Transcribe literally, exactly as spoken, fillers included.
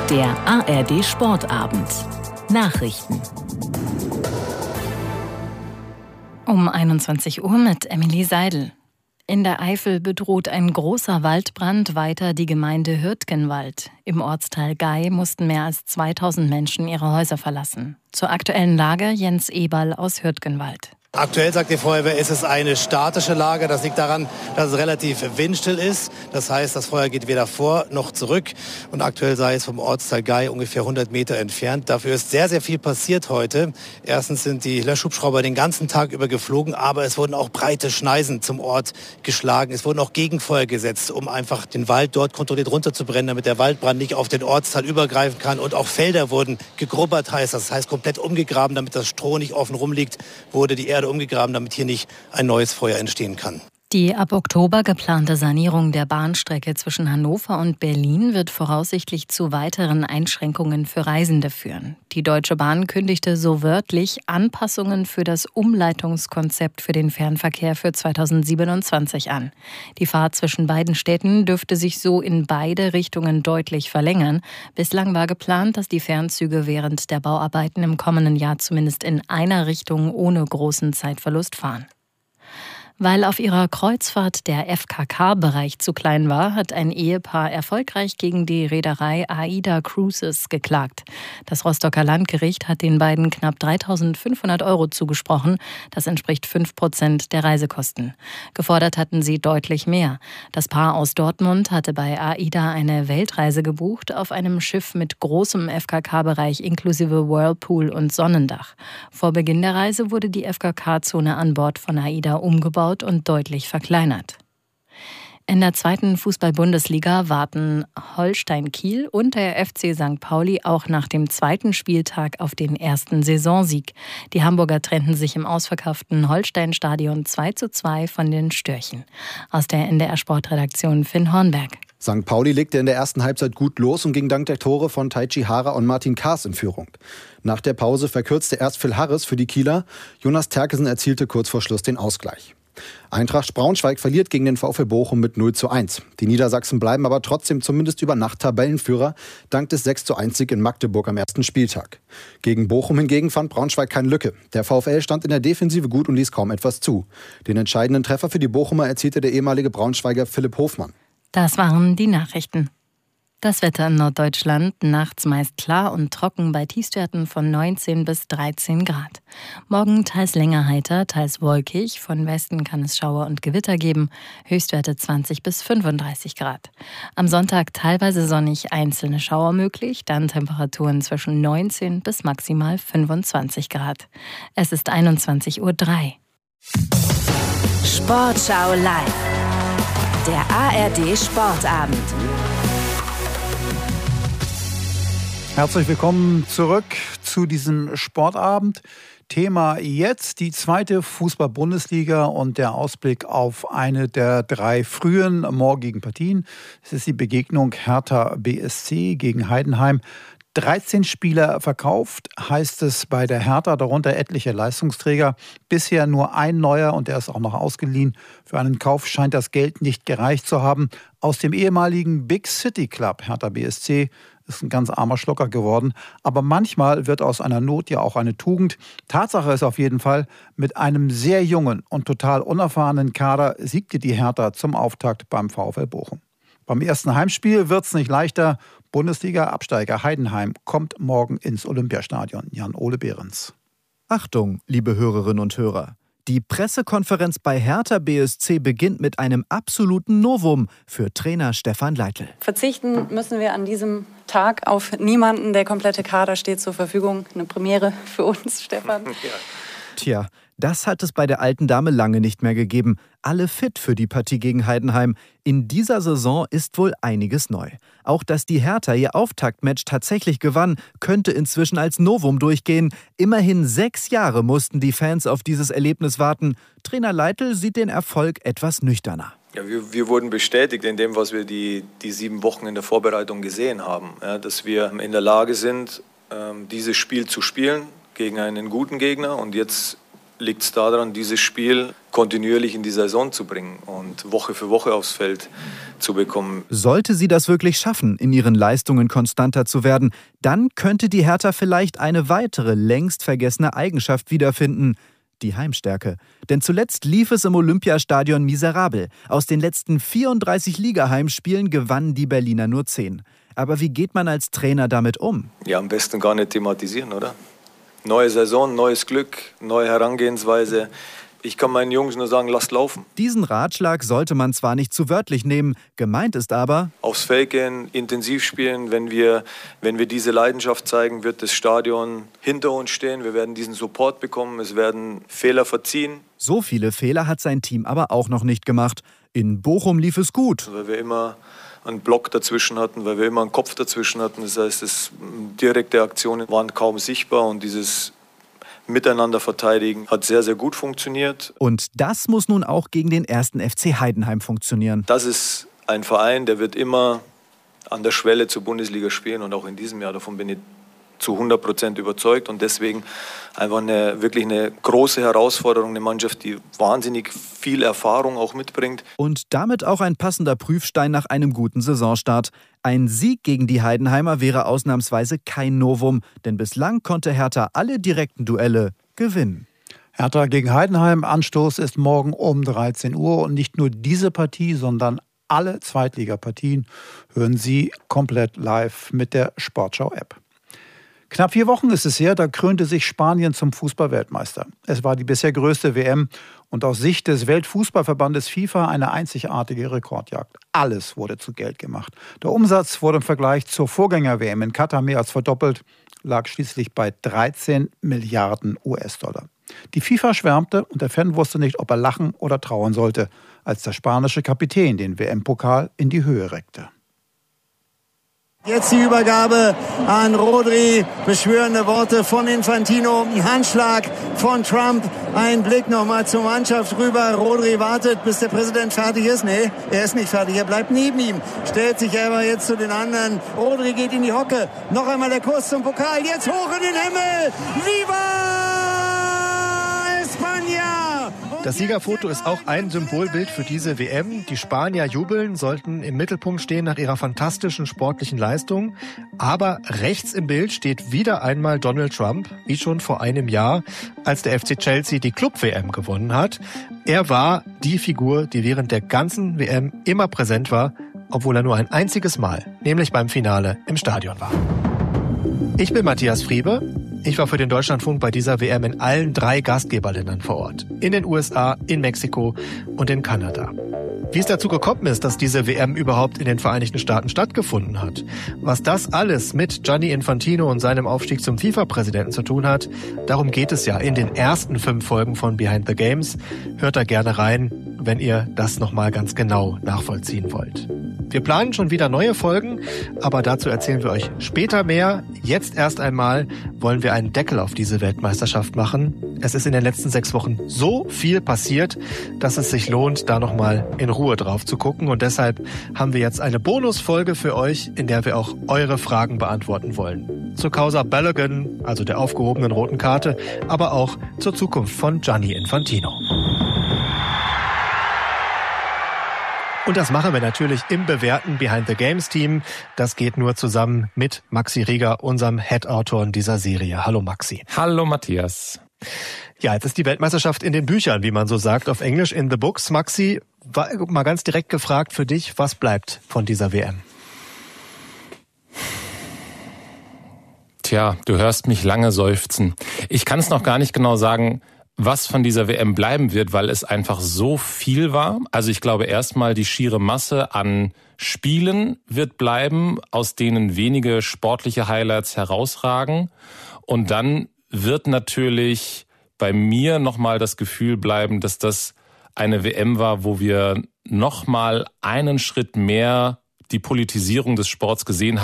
Der A R D Sportabend. Nachrichten. Um einundzwanzig Uhr mit Emily Seidel. In der Eifel bedroht ein großer Waldbrand weiter die Gemeinde Hürtgenwald. Im Ortsteil Gei mussten mehr als zweitausend Menschen ihre Häuser verlassen. Zur aktuellen Lage Jens Eberl aus Hürtgenwald. Aktuell sagt die Feuerwehr, ist es eine statische Lage. Das liegt daran, dass es relativ windstill ist. Das heißt, das Feuer geht weder vor noch zurück. Und aktuell sei es vom Ortsteil Gei ungefähr hundert Meter entfernt. Dafür ist sehr, sehr viel passiert heute. Erstens sind die Löschhubschrauber den ganzen Tag über geflogen, aber es wurden auch breite Schneisen zum Ort geschlagen. Es wurden auch Gegenfeuer gesetzt, um einfach den Wald dort kontrolliert runterzubrennen, damit der Waldbrand nicht auf den Ortsteil übergreifen kann. Und auch Felder wurden gegrubbert, heißt das. Das heißt, komplett umgegraben, damit das Stroh nicht offen rumliegt, wurde die Erde umgegraben, damit hier nicht ein neues Feuer entstehen kann. Die ab Oktober geplante Sanierung der Bahnstrecke zwischen Hannover und Berlin wird voraussichtlich zu weiteren Einschränkungen für Reisende führen. Die Deutsche Bahn kündigte so wörtlich Anpassungen für das Umleitungskonzept für den Fernverkehr für zweitausendsiebenundzwanzig an. Die Fahrt zwischen beiden Städten dürfte sich so in beide Richtungen deutlich verlängern. Bislang war geplant, dass die Fernzüge während der Bauarbeiten im kommenden Jahr zumindest in einer Richtung ohne großen Zeitverlust fahren. Weil auf ihrer Kreuzfahrt der F K K-Bereich zu klein war, hat ein Ehepaar erfolgreich gegen die Reederei AIDA Cruises geklagt. Das Rostocker Landgericht hat den beiden knapp dreitausendfünfhundert Euro zugesprochen. Das entspricht fünf Prozent der Reisekosten. Gefordert hatten sie deutlich mehr. Das Paar aus Dortmund hatte bei AIDA eine Weltreise gebucht auf einem Schiff mit großem F K K-Bereich inklusive Whirlpool und Sonnendach. Vor Beginn der Reise wurde die F K K-Zone an Bord von AIDA umgebaut und deutlich verkleinert. In der zweiten Fußball-Bundesliga warten Holstein Kiel und der F C Sankt Pauli auch nach dem zweiten Spieltag auf den ersten Saisonsieg. Die Hamburger trennten sich im ausverkauften Holstein-Stadion zwei zu zwei von den Störchen. Aus der N D R-Sportredaktion Finn Hornberg. Sankt Pauli legte in der ersten Halbzeit gut los und ging dank der Tore von Taichi Hara und Martin Kaas in Führung. Nach der Pause verkürzte erst Phil Harris für die Kieler. Jonas Terkesen erzielte kurz vor Schluss den Ausgleich. Eintracht Braunschweig verliert gegen den VfL Bochum mit null zu eins. Die Niedersachsen bleiben aber trotzdem zumindest über Nacht Tabellenführer, dank des sechs zu eins Sieg in Magdeburg am ersten Spieltag. Gegen Bochum hingegen fand Braunschweig keine Lücke. Der VfL stand in der Defensive gut und ließ kaum etwas zu. Den entscheidenden Treffer für die Bochumer erzielte der ehemalige Braunschweiger Philipp Hofmann. Das waren die Nachrichten. Das Wetter in Norddeutschland, nachts meist klar und trocken bei Tiefstwerten von neunzehn bis dreizehn Grad. Morgen teils länger heiter, teils wolkig. Von Westen kann es Schauer und Gewitter geben. Höchstwerte zwanzig bis fünfunddreißig Grad. Am Sonntag teilweise sonnig, einzelne Schauer möglich. Dann Temperaturen zwischen neunzehn bis maximal fünfundzwanzig Grad. Es ist einundzwanzig Uhr drei. Sportschau live. Der A R D Sportabend. Herzlich willkommen zurück zu diesem Sportabend. Thema jetzt die zweite Fußball-Bundesliga und der Ausblick auf eine der drei frühen morgigen Partien. Es ist die Begegnung Hertha B S C gegen Heidenheim. dreizehn Spieler verkauft, heißt es bei der Hertha, darunter etliche Leistungsträger. Bisher nur ein neuer und der ist auch noch ausgeliehen. Für einen Kauf scheint das Geld nicht gereicht zu haben. Aus dem ehemaligen Big City Club Hertha B S C ist ein ganz armer Schlucker geworden. Aber manchmal wird aus einer Not ja auch eine Tugend. Tatsache ist auf jeden Fall, mit einem sehr jungen und total unerfahrenen Kader siegte die Hertha zum Auftakt beim VfL Bochum. Beim ersten Heimspiel wird es nicht leichter. Bundesliga-Absteiger Heidenheim kommt morgen ins Olympiastadion. Jan-Ole Behrens. Achtung, liebe Hörerinnen und Hörer. Die Pressekonferenz bei Hertha B S C beginnt mit einem absoluten Novum für Trainer Stefan Leitl. Verzichten müssen wir an diesem Tag auf niemanden. Der komplette Kader steht zur Verfügung. Eine Premiere für uns, Stefan. Ja. Tja, das hat es bei der alten Dame lange nicht mehr gegeben. Alle fit für die Partie gegen Heidenheim. In dieser Saison ist wohl einiges neu. Auch dass die Hertha ihr Auftaktmatch tatsächlich gewann, könnte inzwischen als Novum durchgehen. Immerhin sechs Jahre mussten die Fans auf dieses Erlebnis warten. Trainer Leitl sieht den Erfolg etwas nüchterner. Ja, wir, wir wurden bestätigt in dem, was wir die, die sieben Wochen in der Vorbereitung gesehen haben. Ja, dass wir in der Lage sind, ähm, dieses Spiel zu spielen gegen einen guten Gegner. Und jetzt liegt es daran, dieses Spiel kontinuierlich in die Saison zu bringen und Woche für Woche aufs Feld zu bekommen. Sollte sie das wirklich schaffen, in ihren Leistungen konstanter zu werden, dann könnte die Hertha vielleicht eine weitere, längst vergessene Eigenschaft wiederfinden: die Heimstärke. Denn zuletzt lief es im Olympiastadion miserabel. Aus den letzten vierunddreißig Liga-Heimspielen gewannen die Berliner nur zehn. Aber wie geht man als Trainer damit um? Ja, am besten gar nicht thematisieren, oder? Neue Saison, neues Glück, neue Herangehensweise. Ich kann meinen Jungs nur sagen, lasst laufen. Diesen Ratschlag sollte man zwar nicht zu wörtlich nehmen, gemeint ist aber: aufs Feld gehen, intensiv spielen. Wenn wir, wenn wir diese Leidenschaft zeigen, wird das Stadion hinter uns stehen. Wir werden diesen Support bekommen, es werden Fehler verziehen. So viele Fehler hat sein Team aber auch noch nicht gemacht. In Bochum lief es gut. Weil wir immer einen Block dazwischen hatten, weil wir immer einen Kopf dazwischen hatten. Das heißt, das direkte Aktionen waren kaum sichtbar und dieses Miteinander verteidigen hat sehr, sehr gut funktioniert. Und das muss nun auch gegen den ersten F C Heidenheim funktionieren. Das ist ein Verein, der wird immer an der Schwelle zur Bundesliga spielen und auch in diesem Jahr, davon bin ich zu hundert Prozent überzeugt und deswegen einfach eine, wirklich eine große Herausforderung, eine Mannschaft, die wahnsinnig viel Erfahrung auch mitbringt. Und damit auch ein passender Prüfstein nach einem guten Saisonstart. Ein Sieg gegen die Heidenheimer wäre ausnahmsweise kein Novum, denn bislang konnte Hertha alle direkten Duelle gewinnen. Hertha gegen Heidenheim, Anstoß ist morgen um dreizehn Uhr und nicht nur diese Partie, sondern alle Zweitligapartien hören Sie komplett live mit der Sportschau-App. Knapp vier Wochen ist es her, da krönte sich Spanien zum Fußballweltmeister. Es war die bisher größte W M und aus Sicht des Weltfußballverbandes FIFA eine einzigartige Rekordjagd. Alles wurde zu Geld gemacht. Der Umsatz wurde im Vergleich zur Vorgänger-W M in Katar mehr als verdoppelt, lag schließlich bei dreizehn Milliarden U S-Dollar. Die FIFA schwärmte und der Fan wusste nicht, ob er lachen oder trauern sollte, als der spanische Kapitän den W M-Pokal in die Höhe reckte. Jetzt die Übergabe an Rodri, beschwörende Worte von Infantino, ein Handschlag von Trump, ein Blick nochmal zur Mannschaft rüber. Rodri wartet, bis der Präsident fertig ist. Nee, er ist nicht fertig, er bleibt neben ihm, stellt sich aber jetzt zu den anderen. Rodri geht in die Hocke, noch einmal der Kurs zum Pokal, jetzt hoch in den Himmel, Viva España! Das Siegerfoto ist auch ein Symbolbild für diese W M. Die Spanier jubeln, sollten im Mittelpunkt stehen nach ihrer fantastischen sportlichen Leistung. Aber rechts im Bild steht wieder einmal Donald Trump, wie schon vor einem Jahr, als der F C Chelsea die Club-W M gewonnen hat. Er war die Figur, die während der ganzen W M immer präsent war, obwohl er nur ein einziges Mal, nämlich beim Finale, im Stadion war. Ich bin Matthias Friebe. Ich war für den Deutschlandfunk bei dieser W M in allen drei Gastgeberländern vor Ort. In den U S A, in Mexiko und in Kanada. Wie es dazu gekommen ist, dass diese W M überhaupt in den Vereinigten Staaten stattgefunden hat, was das alles mit Gianni Infantino und seinem Aufstieg zum FIFA-Präsidenten zu tun hat, darum geht es ja in den ersten fünf Folgen von Behind the Games. Hört da gerne rein, wenn ihr das nochmal ganz genau nachvollziehen wollt. Wir planen schon wieder neue Folgen, aber dazu erzählen wir euch später mehr. Jetzt erst einmal wollen wir einen Deckel auf diese Weltmeisterschaft machen. Es ist in den letzten sechs Wochen so viel passiert, dass es sich lohnt, da nochmal in Ruhe drauf zu gucken. Und deshalb haben wir jetzt eine Bonusfolge für euch, in der wir auch eure Fragen beantworten wollen. Zur Causa Balogun, also der aufgehobenen roten Karte, aber auch zur Zukunft von Gianni Infantino. Und das machen wir natürlich im bewährten Behind the Games Team. Das geht nur zusammen mit Maxi Rieger, unserem Head-Autor dieser Serie. Hallo Maxi. Hallo Matthias. Ja, jetzt ist die Weltmeisterschaft in den Büchern, wie man so sagt, auf Englisch, in the books. Maxi, mal ganz direkt gefragt für dich, was bleibt von dieser W M? Tja, du hörst mich lange seufzen. Ich kann es noch gar nicht genau sagen, was von dieser W M bleiben wird, weil es einfach so viel war. Also ich glaube erstmal, die schiere Masse an Spielen wird bleiben, aus denen wenige sportliche Highlights herausragen. Und dann wird natürlich bei mir nochmal das Gefühl bleiben, dass das eine W M war, wo wir nochmal einen Schritt mehr die Politisierung des Sports gesehen haben.